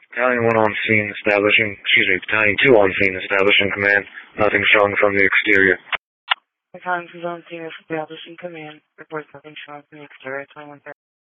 Battalion 1 on scene establishing, Battalion 2 on scene establishing command. Nothing showing from the exterior. Battalion 2 on scene establishing command. Reports nothing showing from the exterior. 2130.